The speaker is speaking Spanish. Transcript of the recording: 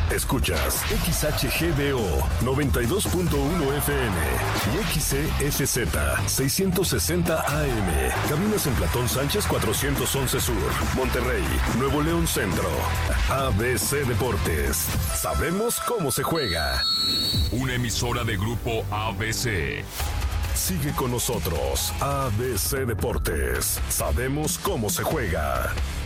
Escuchas XHGBO 92.1 FM y XEFZ 660 AM. Cabinas en Platón Sánchez 411 Sur, Monterrey, Nuevo León Centro. ABC Deportes. Sabemos cómo se juega. Una emisora de Grupo ABC. Sigue con nosotros, ABC Deportes. Sabemos cómo se juega.